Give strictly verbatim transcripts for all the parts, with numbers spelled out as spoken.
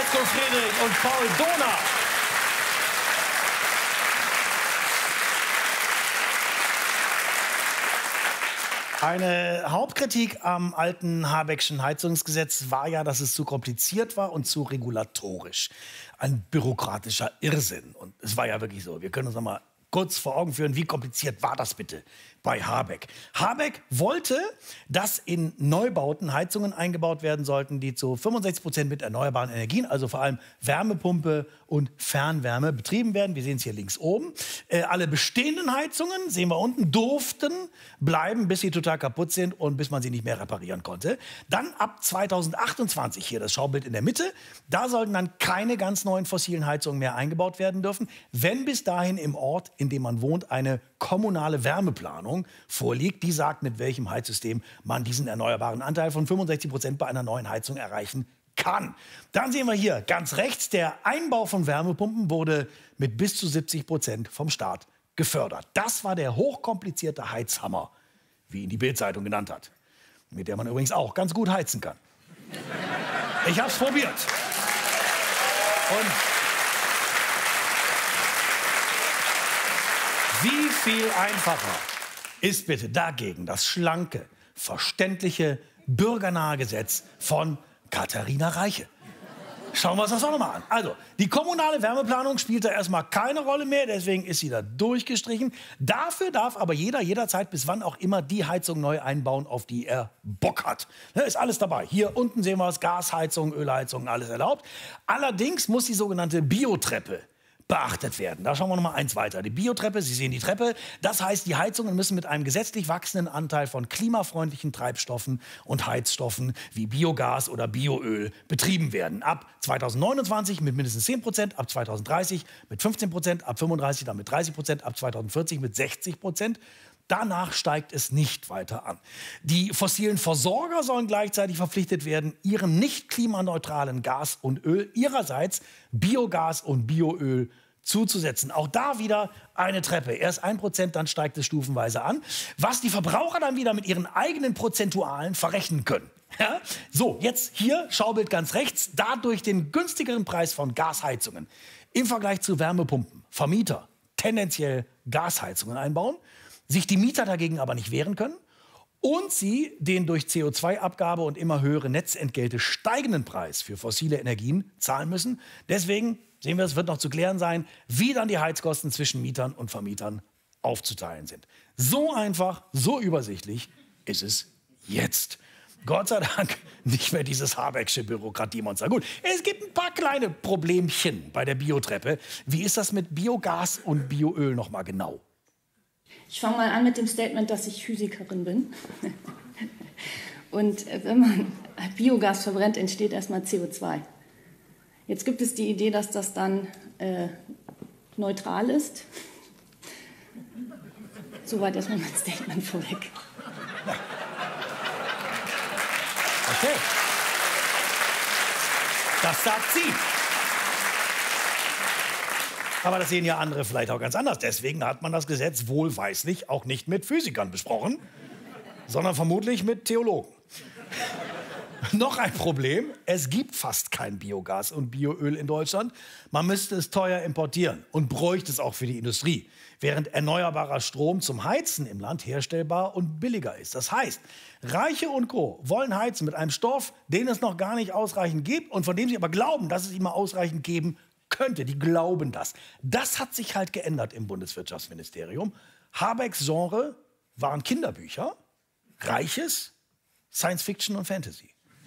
Jesko Friedrich und Paul Dohner. Eine Hauptkritik am alten Habeckschen Heizungsgesetz war ja, dass es zu kompliziert war und zu regulatorisch. Ein bürokratischer Irrsinn. Und es war ja wirklich so. Wir können uns noch mal kurz vor Augen führen, wie kompliziert war das bitte bei Habeck? Habeck wollte, dass in Neubauten Heizungen eingebaut werden sollten, die zu fünfundsechzig Prozent mit erneuerbaren Energien, also vor allem Wärmepumpe und Fernwärme, betrieben werden. Wir sehen es hier links oben. Äh, alle bestehenden Heizungen, sehen wir unten, durften bleiben, bis sie total kaputt sind und bis man sie nicht mehr reparieren konnte. Dann ab zweitausendachtundzwanzig, hier das Schaubild in der Mitte, da sollten dann keine ganz neuen fossilen Heizungen mehr eingebaut werden dürfen, wenn bis dahin im Ort, in dem man wohnt, eine kommunale Wärmeplanung vorliegt, die sagt, mit welchem Heizsystem man diesen erneuerbaren Anteil von fünfundsechzig Prozent bei einer neuen Heizung erreichen kann. Dann sehen wir hier ganz rechts, der Einbau von Wärmepumpen wurde mit bis zu siebzig Prozent vom Staat gefördert. Das war der hochkomplizierte Heizhammer, wie ihn die Bild-Zeitung genannt hat, mit der man übrigens auch ganz gut heizen kann. Ich habe es probiert. Und wie viel einfacher ist bitte dagegen das schlanke, verständliche, bürgernahe Gesetz von Katharina Reiche? Schauen wir uns das auch noch mal an. Also, die kommunale Wärmeplanung spielt da erstmal keine Rolle mehr, deswegen ist sie da durchgestrichen. Dafür darf aber jeder jederzeit bis wann auch immer die Heizung neu einbauen, auf die er Bock hat. Da ist alles dabei. Hier unten sehen wir es, Gasheizung, Ölheizung, alles erlaubt. Allerdings muss die sogenannte Biotreppe beachtet werden. Da schauen wir noch mal eins weiter. Die Biotreppe, Sie sehen die Treppe, das heißt, die Heizungen müssen mit einem gesetzlich wachsenden Anteil von klimafreundlichen Treibstoffen und Heizstoffen wie Biogas oder Bioöl betrieben werden. Ab zweitausendneunundzwanzig mit mindestens zehn Prozent, ab zweitausenddreißig mit fünfzehn Prozent, ab fünfunddreißig dann mit dreißig Prozent, ab zweitausendvierzig mit sechzig Prozent. Danach steigt es nicht weiter an. Die fossilen Versorger sollen gleichzeitig verpflichtet werden, ihrem nicht klimaneutralen Gas und Öl ihrerseits Biogas und Bioöl zuzusetzen. Auch da wieder eine Treppe. Erst ein Prozent, dann steigt es stufenweise an. Was die Verbraucher dann wieder mit ihren eigenen Prozentualen verrechnen können. Ja? So, jetzt hier, Schaubild ganz rechts, dadurch den günstigeren Preis von Gasheizungen im Vergleich zu Wärmepumpen. Vermieter tendenziell Gasheizungen einbauen, sich die Mieter dagegen aber nicht wehren können und sie den durch C O zwei Abgabe und immer höhere Netzentgelte steigenden Preis für fossile Energien zahlen müssen. Deswegen sehen wir, es wird noch zu klären sein, wie dann die Heizkosten zwischen Mietern und Vermietern aufzuteilen sind. So einfach, so übersichtlich ist es jetzt. Gott sei Dank nicht mehr dieses Habecksche Bürokratiemonster. Gut, es gibt ein paar kleine Problemchen bei der Biotreppe. Wie ist das mit Biogas und Bioöl noch mal genau? Ich fange mal an mit dem Statement, dass ich Physikerin bin. Und wenn man Biogas verbrennt, entsteht erstmal C O zwei. Jetzt gibt es die Idee, dass das dann äh, neutral ist. Soweit erstmal mein Statement vorweg. Okay. Das sagt sie. Aber das sehen ja andere vielleicht auch ganz anders. Deswegen hat man das Gesetz wohlweislich auch nicht mit Physikern besprochen, sondern vermutlich mit Theologen. Noch ein Problem, es gibt fast kein Biogas und Bioöl in Deutschland. Man müsste es teuer importieren und bräuchte es auch für die Industrie, während erneuerbarer Strom zum Heizen im Land herstellbar und billiger ist. Das heißt, Reiche und Co. wollen heizen mit einem Stoff, den es noch gar nicht ausreichend gibt und von dem sie aber glauben, dass es ihn mal ausreichend geben könnte. Die glauben das. Das hat sich halt geändert im Bundeswirtschaftsministerium. Habecks Genre waren Kinderbücher, Reiches, Science Fiction und Fantasy.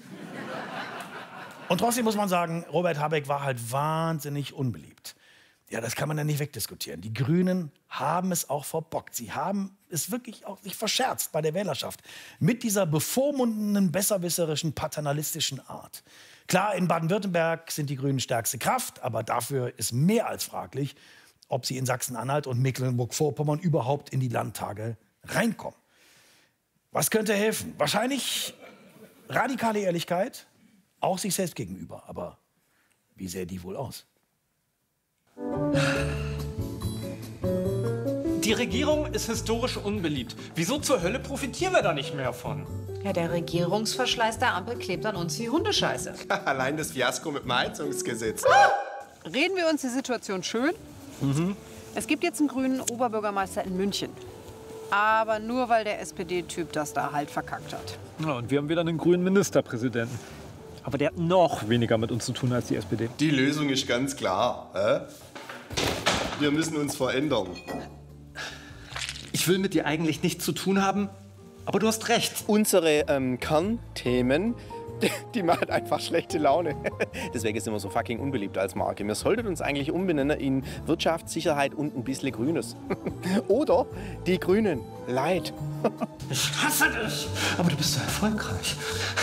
Und trotzdem muss man sagen, Robert Habeck war halt wahnsinnig unbeliebt. Ja, das kann man ja nicht wegdiskutieren. Die Grünen haben es auch verbockt. Sie haben es wirklich auch sich verscherzt bei der Wählerschaft mit dieser bevormundenden, besserwisserischen, paternalistischen Art. Klar, in Baden-Württemberg sind die Grünen stärkste Kraft, aber dafür ist mehr als fraglich, ob sie in Sachsen-Anhalt und Mecklenburg-Vorpommern überhaupt in die Landtage reinkommen. Was könnte helfen? Wahrscheinlich radikale Ehrlichkeit, auch sich selbst gegenüber. Aber wie sähe die wohl aus? Die Regierung ist historisch unbeliebt. Wieso zur Hölle profitieren wir da nicht mehr von? Ja, der Regierungsverschleiß der Ampel klebt an uns wie Hundescheiße. Allein das Fiasko mit dem Heizungsgesetz. Reden wir uns die Situation schön? Mhm. Es gibt jetzt einen grünen Oberbürgermeister in München. Aber nur, weil der S P D-Typ das da halt verkackt hat. Ja, und wir haben wieder einen grünen Ministerpräsidenten. Aber der hat noch weniger mit uns zu tun als die S P D. Die Lösung ist ganz klar. Hä? Wir müssen uns verändern. Ich will mit dir eigentlich nichts zu tun haben, aber du hast recht. Unsere ähm, Kernthemen, die, die machen einfach schlechte Laune. Deswegen sind wir so fucking unbeliebt als Marke. Wir sollten uns eigentlich umbenennen in Wirtschaft, Sicherheit und ein bisschen Grünes. Oder die Grünen. Leid. Ich hasse dich, aber du bist so erfolgreich.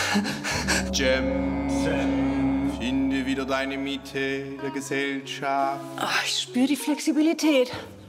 Jem, Jem, finde wieder deine Mitte der Gesellschaft. Ach, ich spüre die Flexibilität.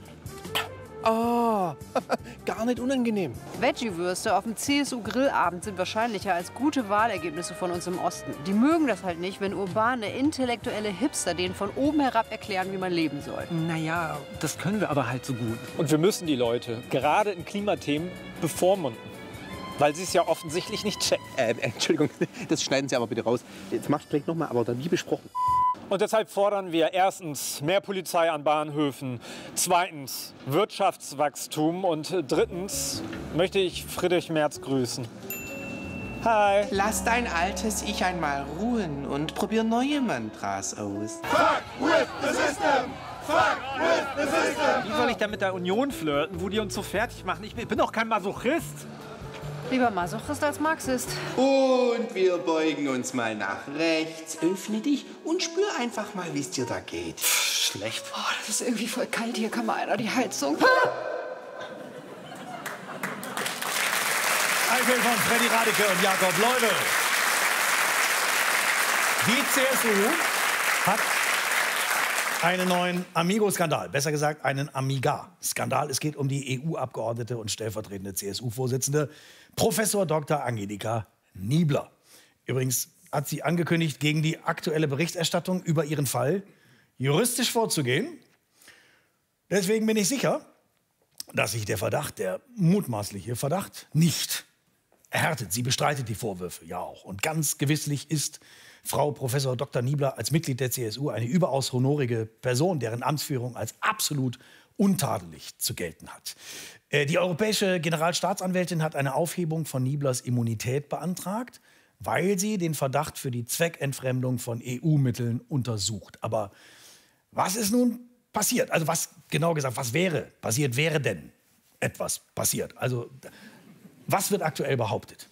Ah, gar nicht unangenehm. Veggie-Würste auf dem C S U-Grillabend sind wahrscheinlicher als gute Wahlergebnisse von uns im Osten. Die mögen das halt nicht, wenn urbane, intellektuelle Hipster denen von oben herab erklären, wie man leben soll. Naja, das können wir aber halt so gut. Und wir müssen die Leute, gerade in Klimathemen, bevormunden. Weil sie es ja offensichtlich nicht checken. Äh, Entschuldigung, das schneiden Sie aber bitte raus. Jetzt machst du vielleicht noch mal, aber dann wie besprochen. Und deshalb fordern wir erstens mehr Polizei an Bahnhöfen, zweitens Wirtschaftswachstum und drittens möchte ich Friedrich Merz grüßen. Hi. Lass dein altes Ich einmal ruhen und probier neue Mantras aus. Fuck with the system! Fuck with the system! Wie soll ich da mit der Union flirten, wo die uns so fertig machen? Ich bin doch kein Masochist. Lieber Masochist als Marxist. Und wir beugen uns mal nach rechts. Öffne dich und spür einfach mal, wie es dir da geht. Schlecht. Oh, das ist irgendwie voll kalt hier. Kann mal einer die Heizung... Eichel von Freddy Radeke und Jakob Leubel. Die C S U hat einen neuen Amigo-Skandal, besser gesagt einen Amiga-Skandal. Es geht um die E U-Abgeordnete und stellvertretende C S U-Vorsitzende Professor Doktor Angelika Niebler. Übrigens hat sie angekündigt, gegen die aktuelle Berichterstattung über ihren Fall juristisch vorzugehen. Deswegen bin ich sicher, dass sich der Verdacht, der mutmaßliche Verdacht, nicht erhärtet. Sie bestreitet die Vorwürfe ja auch. Und ganz gewisslich ist Frau Professor Doktor Niebler als Mitglied der C S U eine überaus honorige Person, deren Amtsführung als absolut untadelig zu gelten hat. Äh, die europäische Generalstaatsanwältin hat eine Aufhebung von Nieblers Immunität beantragt, weil sie den Verdacht für die Zweckentfremdung von E U-Mitteln untersucht. Aber was ist nun passiert? Also was, genau gesagt, was wäre passiert, wäre denn etwas passiert? Also was wird aktuell behauptet?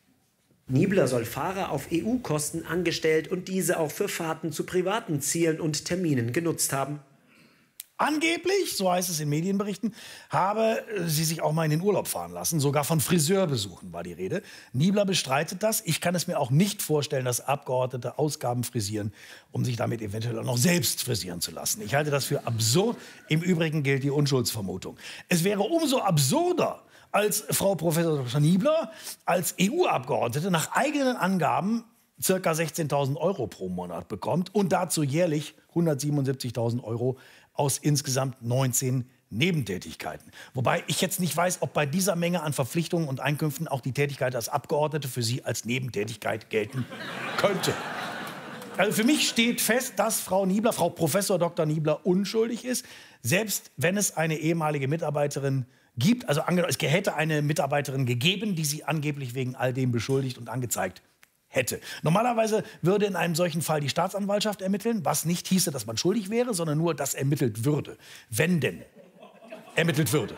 Niebler soll Fahrer auf E U-Kosten angestellt und diese auch für Fahrten zu privaten Zielen und Terminen genutzt haben. Angeblich, so heißt es in Medienberichten, habe sie sich auch mal in den Urlaub fahren lassen. Sogar von Friseurbesuchen war die Rede. Niebler bestreitet das. Ich kann es mir auch nicht vorstellen, dass Abgeordnete Ausgaben frisieren, um sich damit eventuell auch noch selbst frisieren zu lassen. Ich halte das für absurd. Im Übrigen gilt die Unschuldsvermutung. Es wäre umso absurder, als Frau Professor Doktor Niebler als E U-Abgeordnete nach eigenen Angaben ca. sechzehntausend Euro pro Monat bekommt und dazu jährlich hundertsiebenundsiebzigtausend Euro aus insgesamt neunzehn Nebentätigkeiten. Wobei ich jetzt nicht weiß, ob bei dieser Menge an Verpflichtungen und Einkünften auch die Tätigkeit als Abgeordnete für sie als Nebentätigkeit gelten könnte. Also für mich steht fest, dass Frau Niebler, Frau Professor Doktor Niebler unschuldig ist, selbst wenn es eine ehemalige Mitarbeiterin gibt. Also es hätte eine Mitarbeiterin gegeben, die sie angeblich wegen all dem beschuldigt und angezeigt hätte. Normalerweise würde in einem solchen Fall die Staatsanwaltschaft ermitteln, was nicht hieße, dass man schuldig wäre, sondern nur, dass ermittelt würde. Wenn denn ermittelt würde.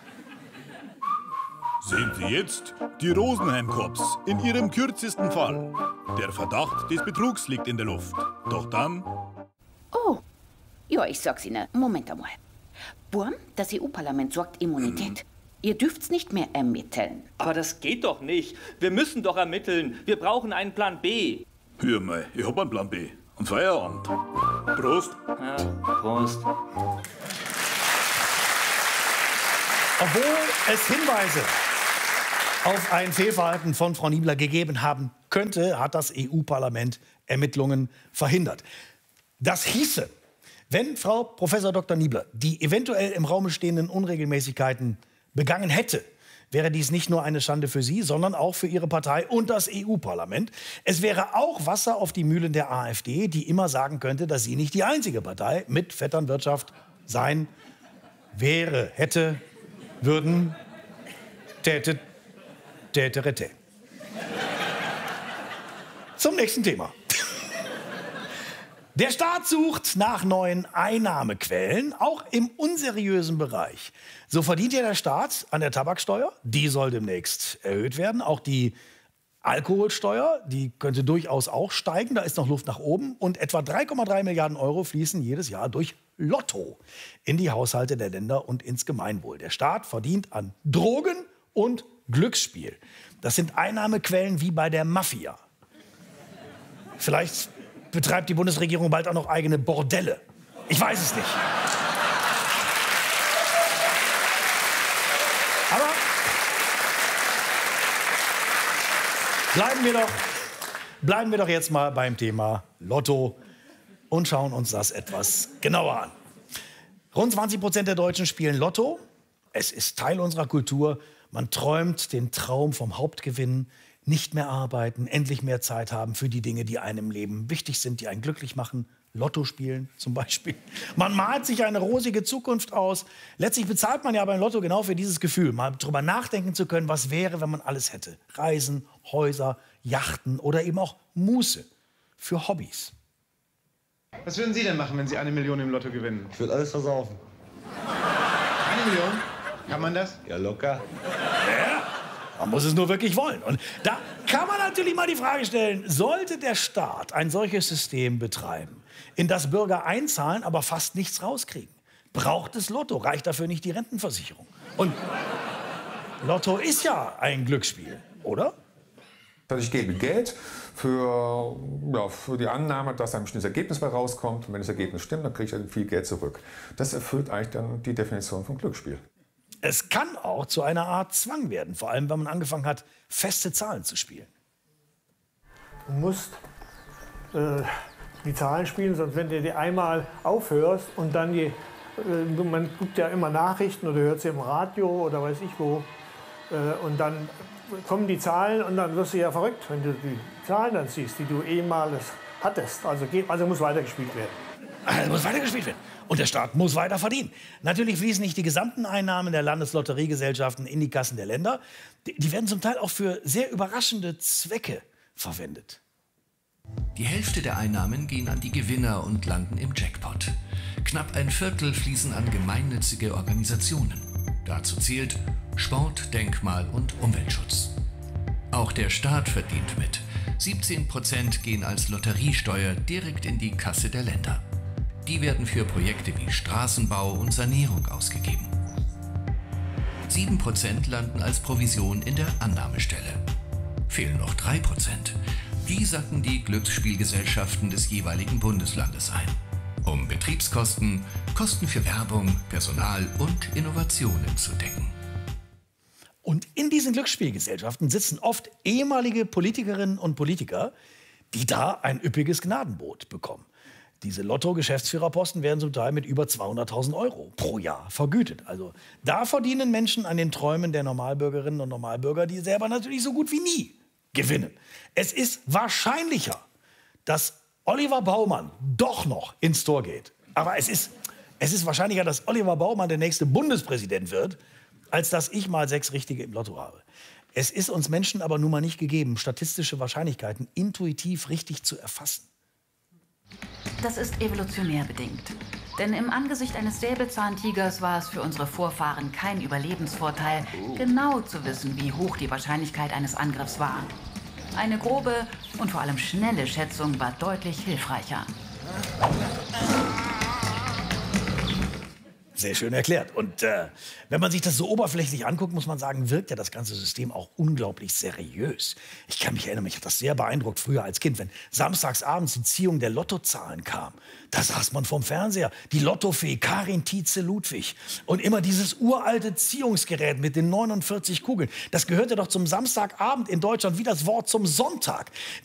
Sehen Sie jetzt die Rosenheim-Cops in ihrem kürzesten Fall. Der Verdacht des Betrugs liegt in der Luft. Doch dann... Oh, ja, ich sag's Ihnen. Moment einmal. Burm, das E U-Parlament sorgt Immunität. Hm. Ihr dürft's nicht mehr ermitteln. Aber das geht doch nicht. Wir müssen doch ermitteln. Wir brauchen einen Plan B. Hör mal, ich hab einen Plan B. Und Feierabend. Prost. Ja, Prost. Obwohl es Hinweise auf ein Fehlverhalten von Frau Niebler gegeben haben könnte, hat das E U-Parlament Ermittlungen verhindert. Das hieße, Wenn Frau Professor Doktor Niebler die eventuell im Raume stehenden Unregelmäßigkeiten begangen hätte, wäre dies nicht nur eine Schande für Sie, sondern auch für Ihre Partei und das E U-Parlament. Es wäre auch Wasser auf die Mühlen der AfD, die immer sagen könnte, dass sie nicht die einzige Partei mit Vetternwirtschaft sein wäre, hätte, würden, täte, täterete. Zum nächsten Thema. Der Staat sucht nach neuen Einnahmequellen, auch im unseriösen Bereich. So verdient ja der Staat an der Tabaksteuer, die soll demnächst erhöht werden. Auch die Alkoholsteuer, die könnte durchaus auch steigen, da ist noch Luft nach oben. Und etwa drei Komma drei Milliarden Euro fließen jedes Jahr durch Lotto in die Haushalte der Länder und ins Gemeinwohl. Der Staat verdient an Drogen und Glücksspiel. Das sind Einnahmequellen wie bei der Mafia. Vielleicht betreibt die Bundesregierung bald auch noch eigene Bordelle. Ich weiß es nicht. Aber bleiben wir doch, bleiben wir doch jetzt mal beim Thema Lotto und schauen uns das etwas genauer an. Rund zwanzig Prozent der Deutschen spielen Lotto. Es ist Teil unserer Kultur. Man träumt den Traum vom Hauptgewinn. Nicht mehr arbeiten, endlich mehr Zeit haben für die Dinge, die einem im Leben wichtig sind, die einen glücklich machen. Lotto spielen zum Beispiel. Man malt sich eine rosige Zukunft aus. Letztlich bezahlt man ja beim Lotto genau für dieses Gefühl, mal darüber nachdenken zu können, was wäre, wenn man alles hätte. Reisen, Häuser, Yachten oder eben auch Muße für Hobbys. Was würden Sie denn machen, wenn Sie eine Million im Lotto gewinnen? Ich würde alles versaufen. Eine Million? Kann man das? Ja, locker. Ja. Man muss es nur wirklich wollen. Und da kann man natürlich mal die Frage stellen, sollte der Staat ein solches System betreiben, in das Bürger einzahlen, aber fast nichts rauskriegen? Braucht es Lotto? Reicht dafür nicht die Rentenversicherung? Und Lotto ist ja ein Glücksspiel, oder? Ich gebe Geld für, ja, für die Annahme, dass ein bestimmtes Ergebnis bei rauskommt. Und wenn das Ergebnis stimmt, dann kriege ich dann viel Geld zurück. Das erfüllt eigentlich dann die Definition von Glücksspiel. Es kann auch zu einer Art Zwang werden, vor allem wenn man angefangen hat, feste Zahlen zu spielen. Du musst äh, die Zahlen spielen, sonst wenn du die einmal aufhörst und dann die, äh, man guckt ja immer Nachrichten oder hört sie im Radio oder weiß ich wo, äh, und dann kommen die Zahlen und dann wirst du ja verrückt, wenn du die Zahlen dann siehst, die du ehemals hattest. Also, geht, also muss weitergespielt werden. Also muss weitergespielt werden. Und der Staat muss weiter verdienen. Natürlich fließen nicht die gesamten Einnahmen der Landeslotteriegesellschaften in die Kassen der Länder. Die, die werden zum Teil auch für sehr überraschende Zwecke verwendet. Die Hälfte der Einnahmen gehen an die Gewinner und landen im Jackpot. Knapp ein Viertel fließen an gemeinnützige Organisationen. Dazu zählt Sport, Denkmal und Umweltschutz. Auch der Staat verdient mit. siebzehn Prozent gehen als Lotteriesteuer direkt in die Kasse der Länder. Die werden für Projekte wie Straßenbau und Sanierung ausgegeben. sieben Prozent landen als Provision in der Annahmestelle. Fehlen noch drei Prozent. Die sacken die Glücksspielgesellschaften des jeweiligen Bundeslandes ein. Um Betriebskosten, Kosten für Werbung, Personal und Innovationen zu decken. Und in diesen Glücksspielgesellschaften sitzen oft ehemalige Politikerinnen und Politiker, die da ein üppiges Gnadenbrot bekommen. Diese Lotto-Geschäftsführerposten werden zum Teil mit über zweihunderttausend Euro pro Jahr vergütet. Also da verdienen Menschen an den Träumen der Normalbürgerinnen und Normalbürger, die selber natürlich so gut wie nie gewinnen. Es ist wahrscheinlicher, dass Oliver Baumann doch noch ins Tor geht. Aber es ist, es ist wahrscheinlicher, dass Oliver Baumann der nächste Bundespräsident wird, als dass ich mal sechs Richtige im Lotto habe. Es ist uns Menschen aber nun mal nicht gegeben, statistische Wahrscheinlichkeiten intuitiv richtig zu erfassen. Das ist evolutionär bedingt. Denn im Angesicht eines Säbelzahntigers war es für unsere Vorfahren kein Überlebensvorteil, genau zu wissen, wie hoch die Wahrscheinlichkeit eines Angriffs war. Eine grobe und vor allem schnelle Schätzung war deutlich hilfreicher. Sehr schön erklärt. Und äh, wenn man sich das so oberflächlich anguckt, muss man sagen, wirkt ja das ganze System auch unglaublich seriös. Ich kann mich erinnern, mich hat das sehr beeindruckt früher als Kind, wenn samstagsabends die Ziehung der Lottozahlen kam. Da saß man vorm Fernseher, die Lottofee Karin Tietze-Ludwig. Und immer dieses uralte Ziehungsgerät mit den neunundvierzig Kugeln. Das gehörte doch zum Samstagabend in Deutschland wie das Wort zum Sonntag.